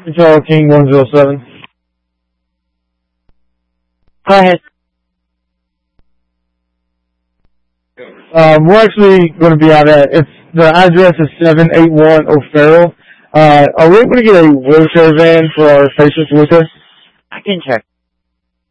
Control King 107. Go ahead. We're actually going to be out at, the address is 781 O'Farrell. Are we able to get a wheelchair van for our patients with us? I can check.